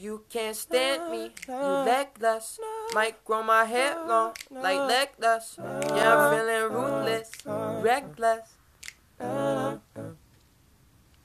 you can't stand me, you legless. Might grow my hair long, like legless. Yeah, I'm feeling ruthless, reckless.